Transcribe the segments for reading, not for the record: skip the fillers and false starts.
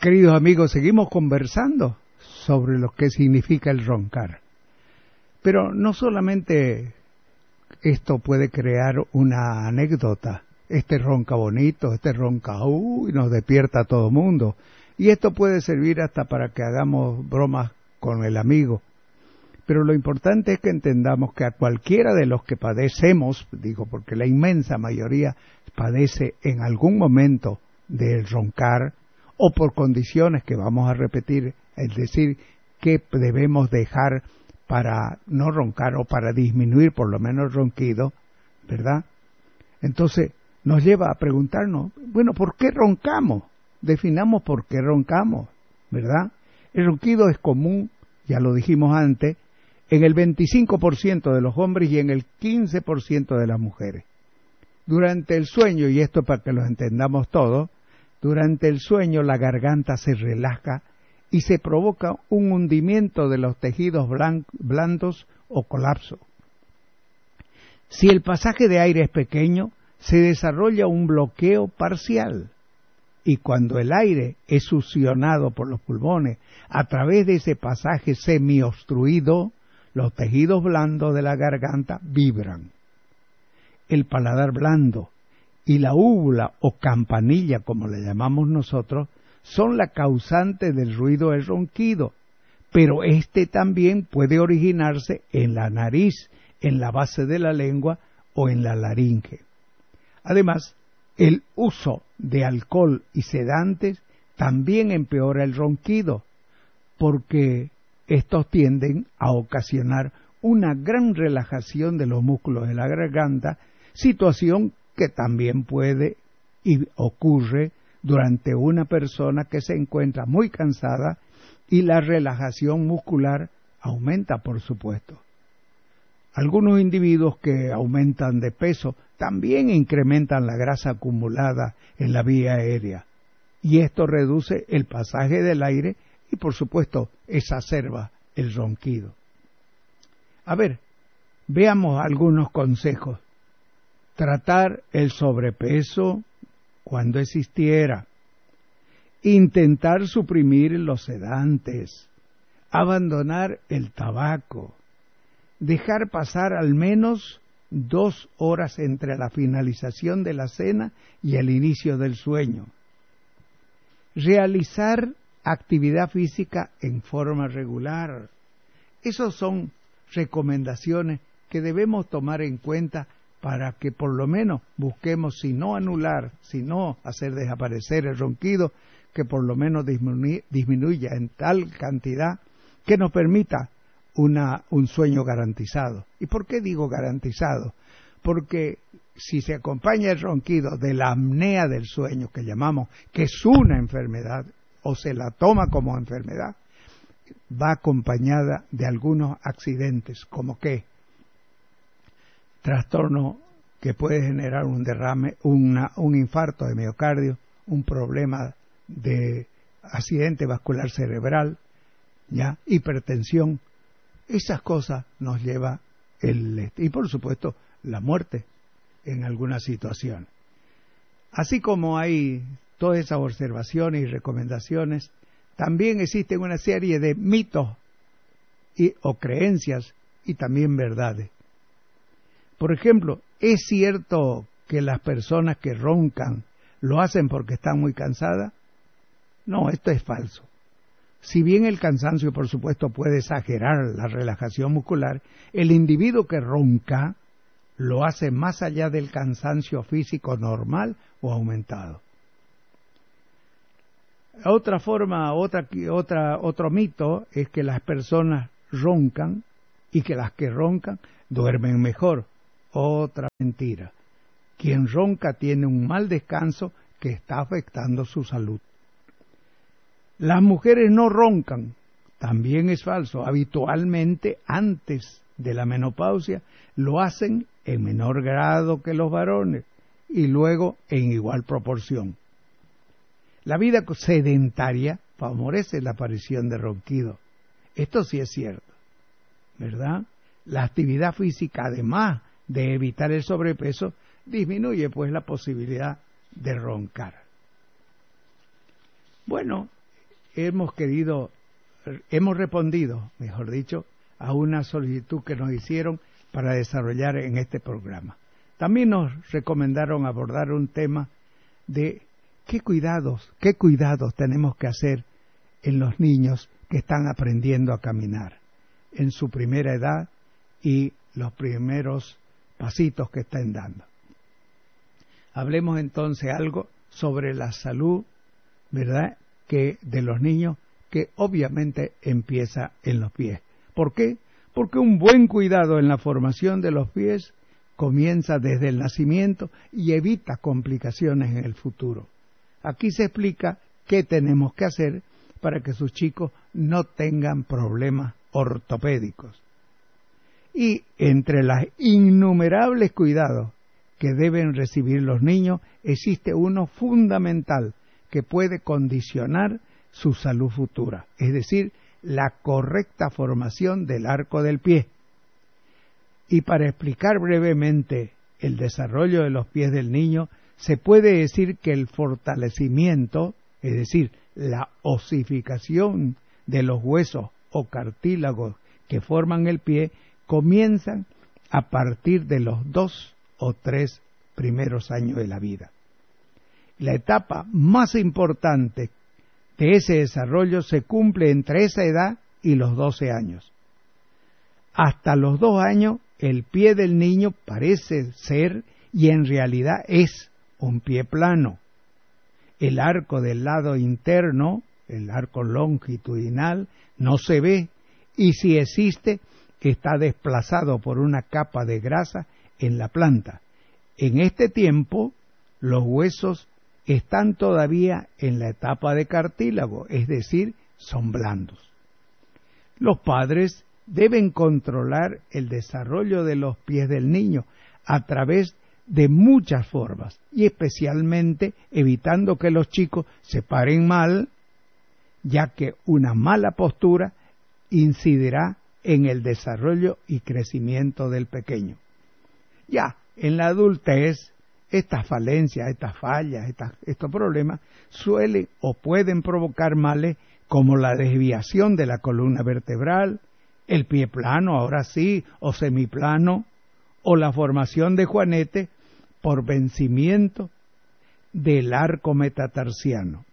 Queridos amigos, seguimos conversando sobre lo que significa el roncar. Pero no solamente esto puede crear una anécdota. Este ronca bonito, este ronca, y nos despierta a todo mundo. Y esto puede servir hasta para que hagamos bromas con el amigo. Pero lo importante es que entendamos que a cualquiera de los que padecemos, digo porque la inmensa mayoría padece en algún momento del roncar, o por condiciones que vamos a repetir, es decir, que debemos dejar para no roncar o para disminuir por lo menos el ronquido, ¿verdad? Entonces nos lleva a preguntarnos, bueno, ¿por qué roncamos? Definamos por qué roncamos, ¿verdad? El ronquido es común, ya lo dijimos antes, en el 25% de los hombres y en el 15% de las mujeres. Durante el sueño, y esto para que lo entendamos todos, durante el sueño la garganta se relaja y se provoca un hundimiento de los tejidos blandos o colapso. Si el pasaje de aire es pequeño, se desarrolla un bloqueo parcial. Y cuando el aire es succionado por los pulmones a través de ese pasaje semiobstruido, los tejidos blandos de la garganta vibran. El paladar blando y la úvula o campanilla, como le llamamos nosotros, son la causante del ruido del ronquido, pero este también puede originarse en la nariz, en la base de la lengua o en la laringe. Además, el uso de alcohol y sedantes también empeora el ronquido, porque estos tienden a ocasionar una gran relajación de los músculos de la garganta, situación que también puede y ocurre durante una persona que se encuentra muy cansada y la relajación muscular aumenta, por supuesto. Algunos individuos que aumentan de peso también incrementan la grasa acumulada en la vía aérea y esto reduce el pasaje del aire y, por supuesto, exacerba el ronquido. A ver, veamos algunos consejos. Tratar el sobrepeso cuando existiera. Intentar suprimir los sedantes. Abandonar el tabaco. Dejar pasar al menos 2 horas entre la finalización de la cena y el inicio del sueño. Realizar actividad física en forma regular. Esas son recomendaciones que debemos tomar en cuenta para que por lo menos busquemos, si no anular, si no hacer desaparecer el ronquido, que por lo menos disminuya en tal cantidad que nos permita un sueño garantizado. ¿Y por qué digo garantizado? Porque si se acompaña el ronquido de la apnea del sueño, que llamamos, que es una enfermedad, o se la toma como enfermedad, va acompañada de algunos accidentes, como que trastorno que puede generar un derrame, un infarto de miocardio, un problema de accidente vascular cerebral, ya, hipertensión. Esas cosas nos lleva y por supuesto la muerte en alguna situación. Así como hay todas esas observaciones y recomendaciones, también existen una serie de mitos o creencias y también verdades. Por ejemplo, ¿es cierto que las personas que roncan lo hacen porque están muy cansadas? No, esto es falso. Si bien el cansancio, por supuesto, puede exagerar la relajación muscular, el individuo que ronca lo hace más allá del cansancio físico normal o aumentado. Otro mito es que las personas roncan y que las que roncan duermen mejor. Otra mentira. Quien ronca tiene un mal descanso que está afectando su salud. Las mujeres no roncan, también es falso. Habitualmente, antes de la menopausia, lo hacen en menor grado que los varones y luego en igual proporción. La vida sedentaria favorece la aparición de ronquido. Esto sí es cierto, ¿verdad? La actividad física, además de evitar el sobrepeso, disminuye pues la posibilidad de roncar. Bueno, hemos respondido, mejor dicho, a una solicitud que nos hicieron para desarrollar en este programa. También nos recomendaron abordar un tema de qué cuidados tenemos que hacer en los niños que están aprendiendo a caminar en su primera edad y los primeros pasitos que están dando. Hablemos entonces algo sobre la salud, ¿verdad?, que de los niños, que obviamente empieza en los pies. ¿Por qué? Porque un buen cuidado en la formación de los pies comienza desde el nacimiento y evita complicaciones en el futuro. Aquí se explica qué tenemos que hacer para que sus chicos no tengan problemas ortopédicos. Y entre los innumerables cuidados que deben recibir los niños, existe uno fundamental que puede condicionar su salud futura, es decir, la correcta formación del arco del pie. Y para explicar brevemente el desarrollo de los pies del niño, se puede decir que el fortalecimiento, es decir, la osificación de los huesos o cartílagos que forman el pie, comienzan a partir de los 2 o 3 primeros años de la vida. La etapa más importante de ese desarrollo se cumple entre esa edad y los 12 años. Hasta los 2 años, el pie del niño parece ser, y en realidad es, un pie plano. El arco del lado interno, el arco longitudinal, no se ve, y si existe, está desplazado por una capa de grasa en la planta. En este tiempo, los huesos están todavía en la etapa de cartílago, es decir, son blandos. Los padres deben controlar el desarrollo de los pies del niño a través de muchas formas, y especialmente evitando que los chicos se paren mal, ya que una mala postura incidirá en el desarrollo y crecimiento del pequeño. Ya en la adultez, estas falencias, estas fallas, estos problemas suelen o pueden provocar males como la desviación de la columna vertebral, el pie plano, ahora sí, o semiplano, o la formación de juanete por vencimiento del arco metatarsiano.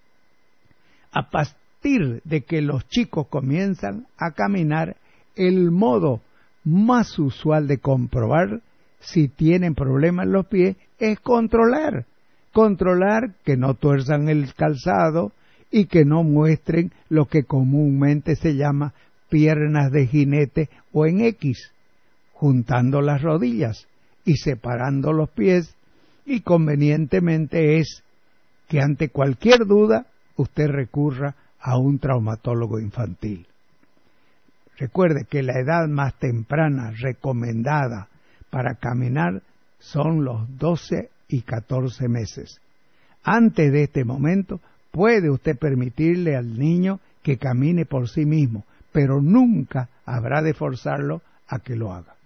A partir de que los chicos comienzan a caminar, el modo más usual de comprobar si tienen problemas en los pies es controlar que no tuerzan el calzado y que no muestren lo que comúnmente se llama piernas de jinete o en X, juntando las rodillas y separando los pies, y convenientemente es que ante cualquier duda usted recurra a un traumatólogo infantil. Recuerde que la edad más temprana recomendada para caminar son los 12 y 14 meses. Antes de este momento puede usted permitirle al niño que camine por sí mismo, pero nunca habrá de forzarlo a que lo haga.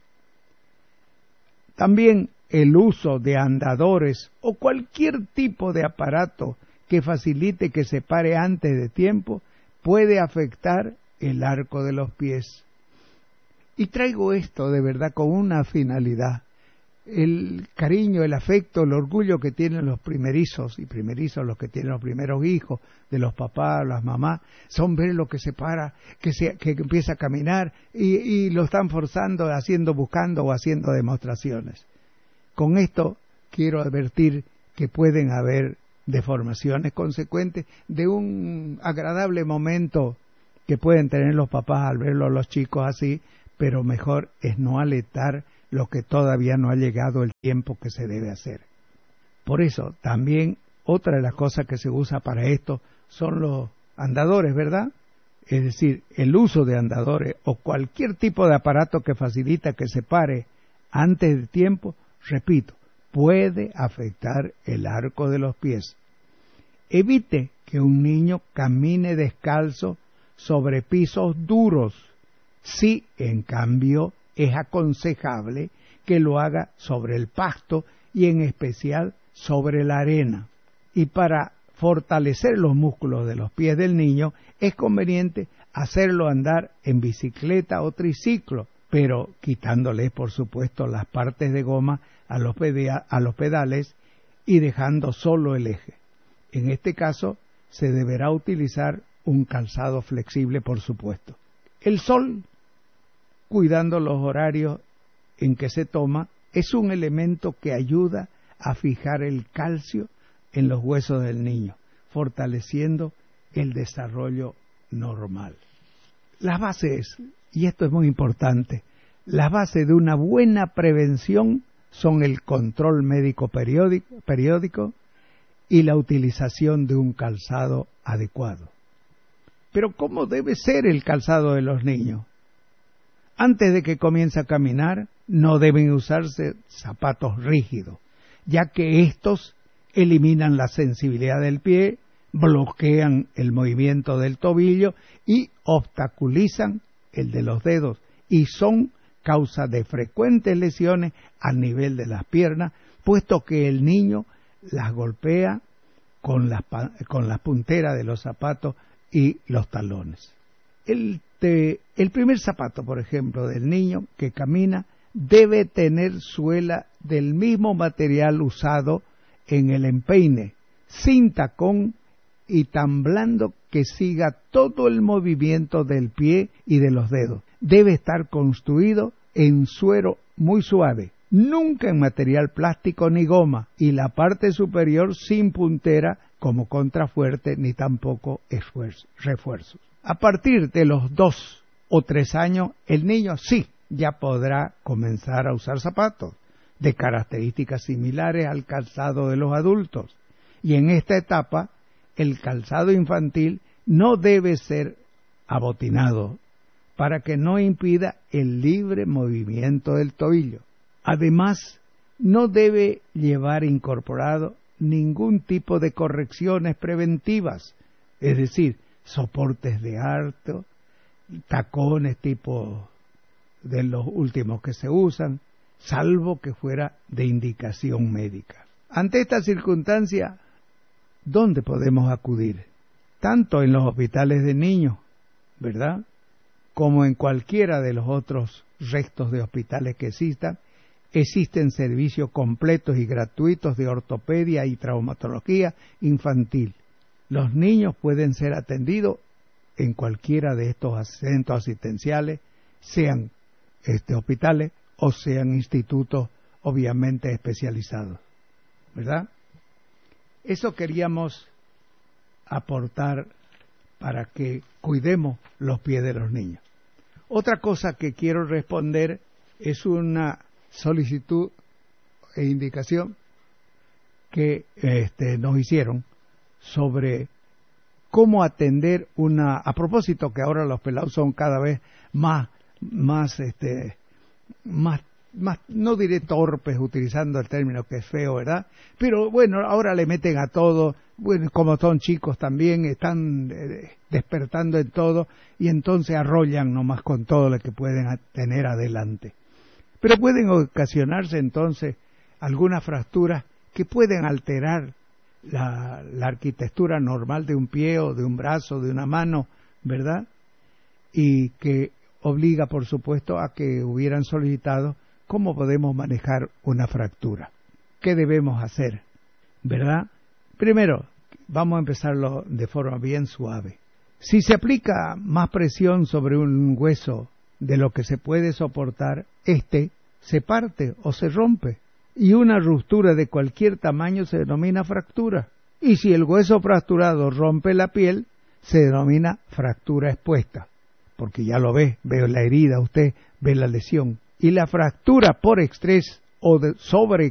También el uso de andadores o cualquier tipo de aparato que facilite que se pare antes de tiempo puede afectar el arco de los pies. Y traigo esto de verdad con una finalidad. El cariño, el afecto, el orgullo que tienen los primerizos los que tienen los primeros hijos de los papás, las mamás, son ver lo que se para, que empieza a caminar y lo están forzando, buscando o haciendo demostraciones. Con esto quiero advertir que pueden haber deformaciones consecuentes de un agradable momento que pueden tener los papás al verlo a los chicos así, pero mejor es no alertar lo que todavía no ha llegado el tiempo que se debe hacer. Por eso, también otra de las cosas que se usa para esto son los andadores, ¿verdad? Es decir, el uso de andadores o cualquier tipo de aparato que facilita que se pare antes de tiempo, repito, puede afectar el arco de los pies. Evite que un niño camine descalzo sobre pisos duros. Sí, en cambio, es aconsejable que lo haga sobre el pasto y en especial sobre la arena. Y para fortalecer los músculos de los pies del niño, es conveniente hacerlo andar en bicicleta o triciclo, pero quitándole, por supuesto, las partes de goma a los pedales y dejando solo el eje. En este caso, se deberá utilizar un calzado flexible, por supuesto. El sol, cuidando los horarios en que se toma, es un elemento que ayuda a fijar el calcio en los huesos del niño, fortaleciendo el desarrollo normal. Las bases, y esto es muy importante, las bases de una buena prevención son el control médico periódico y la utilización de un calzado adecuado. Pero ¿cómo debe ser el calzado de los niños? Antes de que comience a caminar, no deben usarse zapatos rígidos, ya que estos eliminan la sensibilidad del pie, bloquean el movimiento del tobillo y obstaculizan el de los dedos, y son causa de frecuentes lesiones al nivel de las piernas, puesto que el niño las golpea con las punteras de los zapatos y los talones. El primer zapato, por ejemplo, del niño que camina debe tener suela del mismo material usado en el empeine, sin tacón y tan blando que siga todo el movimiento del pie y de los dedos. Debe estar construido en suero muy suave, nunca en material plástico ni goma, y la parte superior sin puntera como contrafuerte ni tampoco refuerzos. A partir de los 2 o 3 años, el niño sí ya podrá comenzar a usar zapatos de características similares al calzado de los adultos, y en esta etapa el calzado infantil no debe ser abotinado para que no impida el libre movimiento del tobillo. Además, no debe llevar incorporado ningún tipo de correcciones preventivas, es decir, soportes de arto, tacones tipo de los últimos que se usan, salvo que fuera de indicación médica. Ante esta circunstancia, ¿dónde podemos acudir? Tanto en los hospitales de niños, ¿verdad?, como en cualquiera de los otros restos de hospitales que existan. Existen servicios completos y gratuitos de ortopedia y traumatología infantil. Los niños pueden ser atendidos en cualquiera de estos centros asistenciales, sean hospitales o sean institutos obviamente especializados, ¿verdad? Eso queríamos aportar para que cuidemos los pies de los niños. Otra cosa que quiero responder es una solicitud e indicación que nos hicieron sobre cómo atender a propósito que ahora los pelados son cada vez más no diré torpes, utilizando el término que es feo, ¿verdad? Pero bueno, ahora le meten a todo, bueno, como son chicos también, están despertando en todo, y entonces arrollan nomás con todo lo que pueden tener adelante. Pero pueden ocasionarse entonces algunas fracturas que pueden alterar la arquitectura normal de un pie o de un brazo, de una mano, ¿verdad? Y que obliga, por supuesto, a que hubieran solicitado cómo podemos manejar una fractura. ¿Qué debemos hacer? ¿Verdad? Primero, vamos a empezarlo de forma bien suave. Si se aplica más presión sobre un hueso de lo que se puede soportar, se parte o se rompe. Y una ruptura de cualquier tamaño se denomina fractura. Y si el hueso fracturado rompe la piel, se denomina fractura expuesta. Porque ya lo ve la herida, usted ve la lesión. Y la fractura por estrés o de